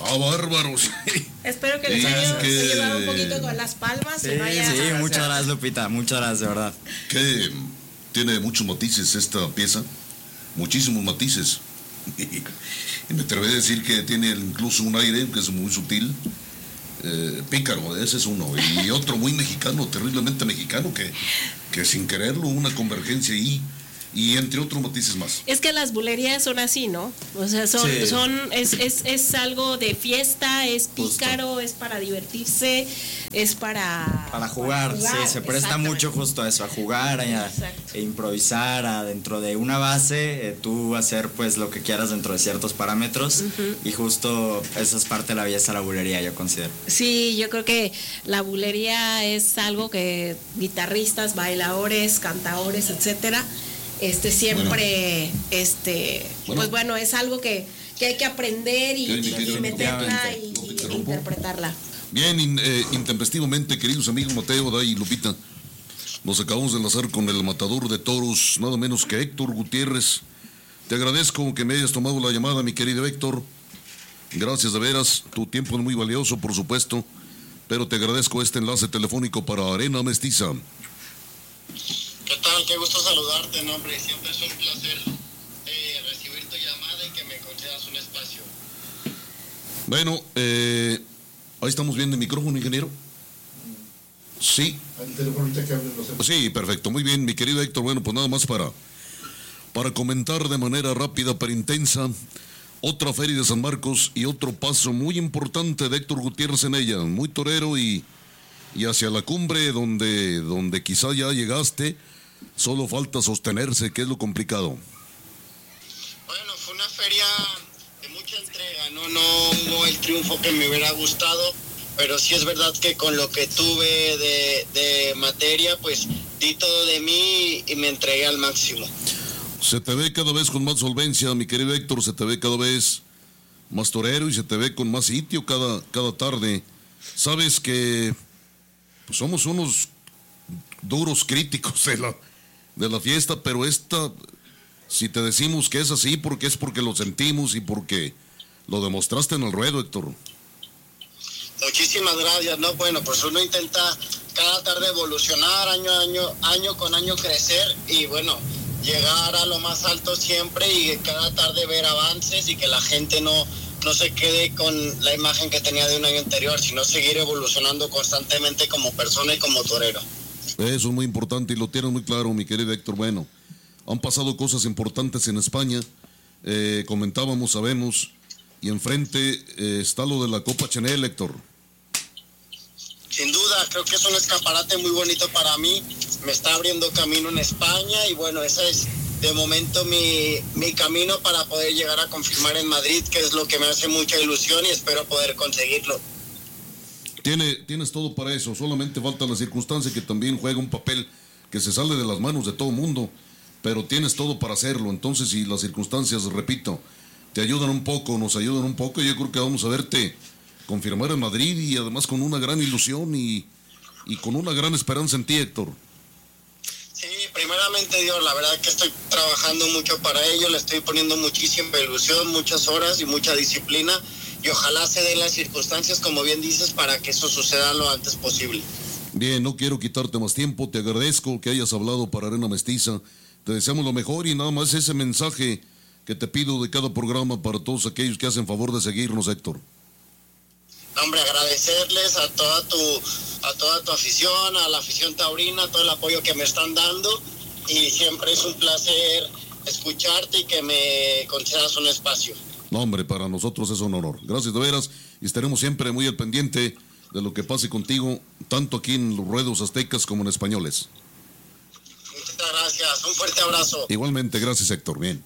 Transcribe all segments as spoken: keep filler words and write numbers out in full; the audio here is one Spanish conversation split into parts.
Ah, bárbaros. Espero que les Sí, haya que- ayudado un poquito con las palmas. Sí, y no haya- sí, muchas gracias, Lupita, muchas gracias, de verdad. Que tiene muchos matices esta pieza, muchísimos matices. Y me atrevo a decir que tiene incluso un aire que es muy sutil, eh, pícaro, ese es uno, y otro muy mexicano, terriblemente mexicano, que, que sin quererlo, una convergencia ahí, y entre otros matices más. Es que las bulerías son así, ¿no? O sea, son, Sí. son, es, es, es algo de fiesta, es Justo. pícaro, es para divertirse, es para... Para jugar, sí, se presta exactamente. mucho justo a eso, a jugar, a, Exacto. a improvisar, a dentro de una base, eh, tú hacer pues lo que quieras dentro de ciertos parámetros, y justo esa es parte de la belleza de la bulería, yo considero. Sí, yo creo que la bulería es algo que guitarristas, bailadores, cantadores, etcétera, este siempre, este, Bueno. pues bueno, es algo que, que hay que aprender y, Sí, mi y querido, meterla y, no te y interrumpo. interpretarla. Bien, in- eh, intempestivamente, queridos amigos Mateo, Day y Lupita, nos acabamos de enlazar con el matador de toros, nada menos que Héctor Gutiérrez. Te agradezco que me hayas tomado la llamada, mi querido Héctor. Gracias de veras, tu tiempo es muy valioso, por supuesto, pero te agradezco este enlace telefónico para Arena Mestiza. ¿Qué tal? Qué gusto saludarte, no, hombre. Siempre es un placer eh, recibir tu llamada y que me concedas un espacio. Bueno, eh, ahí estamos viendo el micrófono, ingeniero. Sí. El teléfono ahorita que hablen los demás. Sí, perfecto, muy bien, mi querido Héctor. Bueno, pues nada más para, para comentar de manera rápida pero intensa, otra feria de San Marcos y otro paso muy importante de Héctor Gutiérrez en ella, muy torero y, y hacia la cumbre donde, donde quizá ya llegaste, solo falta sostenerse, que es lo complicado. Bueno, fue una feria de mucha entrega, ¿no? No hubo el triunfo que me hubiera gustado, pero sí es verdad que con lo que tuve de, de materia, pues di todo de mí y me entregué al máximo. Se te ve cada vez con más solvencia, mi querido Héctor, se te ve cada vez más torero y se te ve con más sitio cada, cada tarde. Sabes que pues, somos unos duros críticos de la, de la fiesta, pero esta, si te decimos que es así, porque es porque lo sentimos y porque lo demostraste en el ruedo, Héctor. Muchísimas gracias, ¿no? Bueno, pues uno intenta cada tarde evolucionar, año a año, año con año crecer y bueno, llegar a lo más alto siempre y cada tarde ver avances y que la gente no, no se quede con la imagen que tenía de un año anterior, sino seguir evolucionando constantemente como persona y como torero. Eso es muy importante y lo tienes muy claro, mi querido Héctor. Bueno, han pasado cosas importantes en España, eh, comentábamos, sabemos, y enfrente eh, está lo de la Copa Chanel, Héctor. Sin duda, creo que es un escaparate muy bonito para mí, me está abriendo camino en España y bueno, ese es de momento mi, mi camino para poder llegar a confirmar en Madrid, que es lo que me hace mucha ilusión y espero poder conseguirlo. Tiene, tienes todo para eso, solamente falta la circunstancia que también juega un papel que se sale de las manos de todo mundo, pero tienes todo para hacerlo. Entonces, si las circunstancias, repito, te ayudan un poco, nos ayudan un poco, yo creo que vamos a verte confirmar en Madrid y además con una gran ilusión y, y con una gran esperanza en ti, Héctor. Sí, primeramente Dios, la verdad que estoy trabajando mucho para ello, le estoy poniendo muchísima ilusión, muchas horas y mucha disciplina y ojalá se den las circunstancias, como bien dices, para que eso suceda lo antes posible. Bien, no quiero quitarte más tiempo, te agradezco que hayas hablado para Arena Mestiza, te deseamos lo mejor y nada más ese mensaje que te pido de cada programa para todos aquellos que hacen favor de seguirnos, Héctor. Hombre, agradecerles a toda tu a toda tu afición, a la afición taurina, todo el apoyo que me están dando y siempre es un placer escucharte y que me concedas un espacio. No, hombre, para nosotros es un honor. Gracias de veras y estaremos siempre muy al pendiente de lo que pase contigo, tanto aquí en los ruedos aztecas como en españoles. Muchas gracias, un fuerte abrazo. Igualmente, gracias, Héctor. Bien.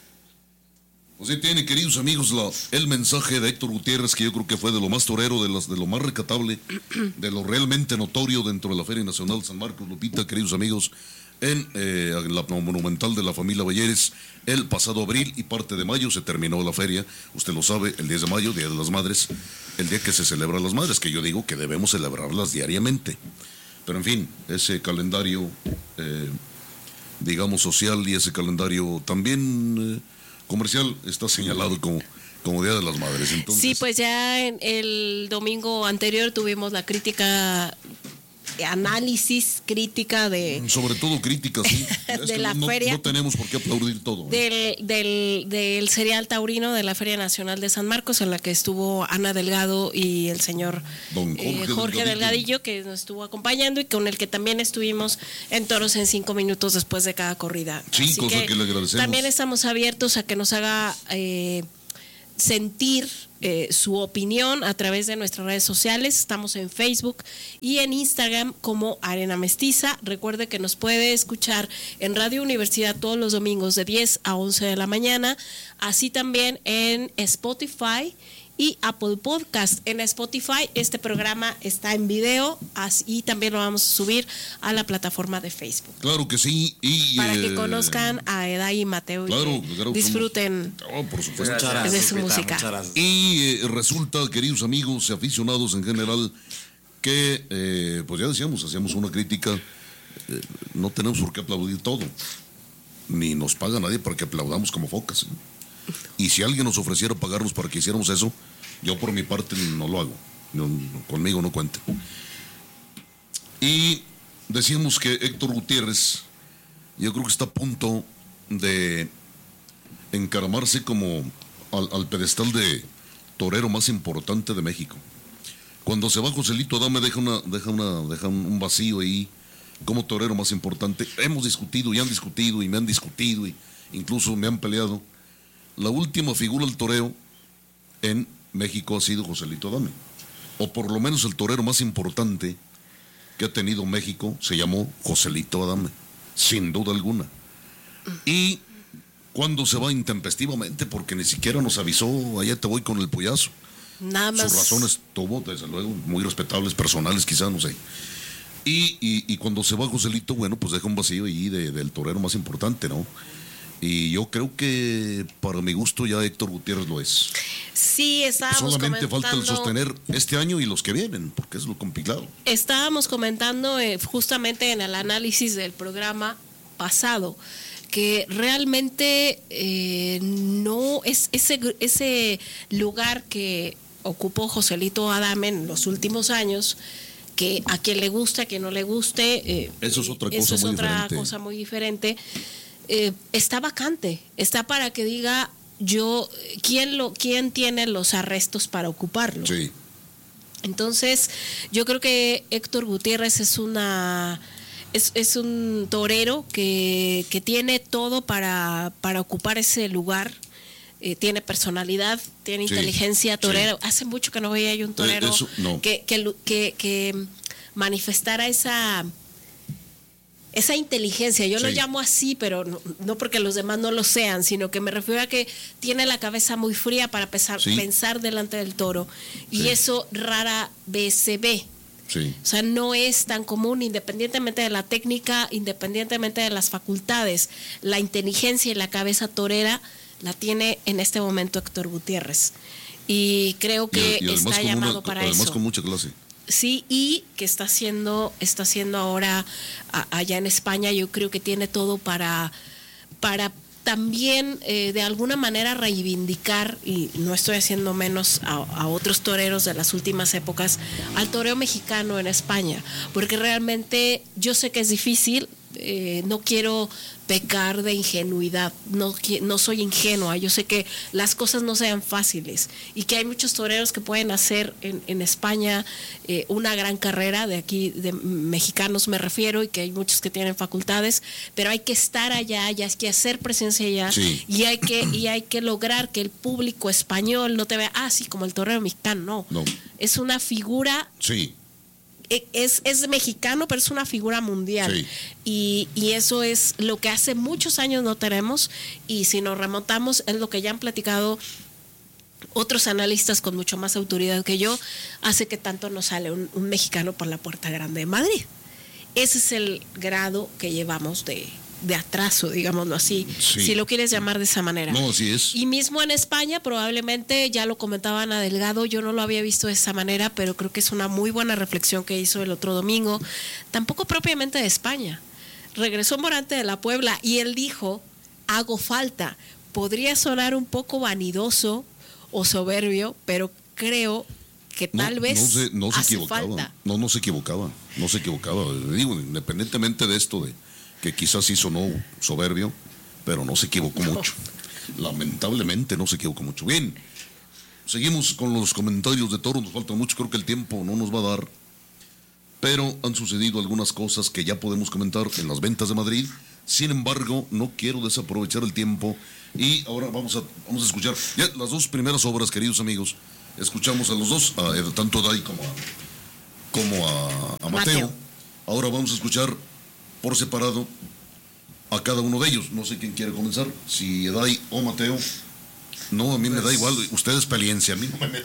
Pues ahí tiene, queridos amigos, la, el mensaje de Héctor Gutiérrez, que yo creo que fue de lo más torero, de, las, de lo más recatable, de lo realmente notorio dentro de la Feria Nacional San Marcos. Lupita, queridos amigos, en eh, la monumental de la familia Balleres, el pasado abril y parte de mayo se terminó la feria. Usted lo sabe, el diez de mayo, Día de las Madres, el día que se celebran las madres, que yo digo que debemos celebrarlas diariamente. Pero en fin, ese calendario, eh, digamos, social y ese calendario también... Eh, comercial está señalado como, como Día de las Madres. Entonces, sí, pues ya en el domingo anterior tuvimos la crítica, análisis, crítica de... Sobre todo crítica, sí. de es que la no, feria. No tenemos por qué aplaudir todo. ¿eh? Del, del, del cereal taurino de la Feria Nacional de San Marcos, en la que estuvo Ana Delgado y el señor Don Jorge, eh, Jorge Delgadillo. Delgadillo, que nos estuvo acompañando y con el que también estuvimos en Toros en cinco minutos después de cada corrida. Sí, Así cosa que que le agradecemos. También estamos abiertos a que nos haga eh, sentir eh, su opinión a través de nuestras redes sociales. Estamos en Facebook y en Instagram como Arena Mestiza. Recuerde que nos puede escuchar en Radio Universidad todos los domingos de diez a once de la mañana, así también en Spotify y Apple Podcast. En Spotify este programa está en video y también lo vamos a subir a la plataforma de Facebook. Claro que sí. Y, para que eh, conozcan a Edai y Mateo claro, y claro, disfruten somos, oh, por supuesto. Muchas gracias, de su Lupita, música. muchas gracias. Y eh, resulta, queridos amigos y aficionados en general, que, eh, pues ya decíamos, hacíamos una crítica, eh, no tenemos por qué aplaudir todo, ni nos paga nadie para que aplaudamos como focas. ¿eh? Y si alguien nos ofreciera pagarnos para que hiciéramos eso, yo por mi parte no lo hago, no, no, conmigo no cuente. Y decíamos que Héctor Gutiérrez, yo creo que está a punto de encaramarse como al, al pedestal de torero más importante de México. Cuando se va Joselito Adame deja una, deja una, deja un vacío ahí como torero más importante. Hemos discutido y han discutido y me han discutido y incluso me han peleado. La última figura del toreo en México ha sido Joselito Adame, o por lo menos el torero más importante que ha tenido México se llamó Joselito Adame, sin duda alguna. Y cuando se va intempestivamente, porque ni siquiera nos avisó, allá te voy con el pollazo. Nada más. Sus razones tuvo, desde luego, muy respetables, personales quizá, no sé. Y, y, y cuando se va Joselito, bueno, pues deja un vacío ahí de, del torero más importante, ¿no? Y yo creo que para mi gusto ya Héctor Gutiérrez lo es. Sí, estábamos Solamente comentando, falta el sostener este año y los que vienen, porque es lo complicado. Estábamos comentando eh, justamente en el análisis del programa pasado que realmente eh, no es ese, ese lugar que ocupó Joselito Adame en los últimos años, que a quien le guste, a quien no le guste, eh, eso es otra cosa eso es muy otra diferente. cosa muy diferente. Eh, está vacante, está para que diga yo, ¿quién, lo, quién tiene los arrestos para ocuparlo? Sí. Entonces, yo creo que Héctor Gutiérrez es una es, es un torero que, que tiene todo para, para ocupar ese lugar. Eh, tiene personalidad, tiene sí, inteligencia torero. Sí. Hace mucho que no veía yo un torero eh, eso, no. que, que, que, que manifestara esa esa inteligencia. Yo sí. lo llamo así, pero no, no porque los demás no lo sean, sino que me refiero a que tiene la cabeza muy fría para pesar, sí. pensar delante del toro. Y sí. eso rara vez se ve. Sí. O sea, no es tan común, independientemente de la técnica, independientemente de las facultades. La inteligencia y la cabeza torera la tiene en este momento Héctor Gutiérrez. Y creo que y, y está llamado una, para además eso. Con mucha clase. Sí, y que está haciendo, está haciendo ahora a, allá en España, yo creo que tiene todo para, para también eh, de alguna manera reivindicar, y no estoy haciendo menos a, a otros toreros de las últimas épocas, al toreo mexicano en España, porque realmente yo sé que es difícil, eh, no quiero pecar de ingenuidad, no, no soy ingenua, yo sé que las cosas no sean fáciles y que hay muchos toreros que pueden hacer en, en España eh, una gran carrera, de aquí, de mexicanos me refiero, y que hay muchos que tienen facultades, pero hay que estar allá, ya hay que hacer presencia allá, sí. y hay que y hay que lograr que el público español no te vea así ah, como el torero mexicano, no. no, es una figura. Sí. Es, es mexicano, pero es una figura mundial. Sí. Y, y eso es lo que hace muchos años no tenemos. Y si nos remontamos, es lo que ya han platicado otros analistas con mucho más autoridad que yo, hace que tanto nos sale un, un mexicano por la Puerta Grande de Madrid. Ese es el grado que llevamos de, de atraso, digámoslo así, sí. si lo quieres llamar de esa manera. No, así es. Y mismo en España, probablemente, ya lo comentaba Ana Delgado, yo no lo había visto de esa manera, pero creo que es una muy buena reflexión que hizo el otro domingo, tampoco propiamente de España. Regresó Morante de la Puebla y él dijo, hago falta. Podría sonar un poco vanidoso o soberbio, pero creo que tal no, vez no se, no se hace equivocaba. falta. No, no se equivocaba. No se equivocaba. Digo, independientemente de esto, de que quizás sí sonó soberbio, pero no se equivocó No. mucho. Lamentablemente no se equivocó mucho. Bien, seguimos con los comentarios de Toro. Nos falta mucho, creo que el tiempo no nos va a dar. Pero han sucedido algunas cosas que ya podemos comentar en las ventas de Madrid. Sin embargo, no quiero desaprovechar el tiempo. Y ahora vamos a, vamos a escuchar ya las dos primeras obras, queridos amigos. Escuchamos a los dos, a, tanto a Dai como a, como a, a Mateo. Mateo. Ahora vamos a escuchar por separado a cada uno de ellos. No sé quién quiere comenzar, si Dai o Mateo. No, a mí me da igual. Ustedes peleense, a mí no me meten.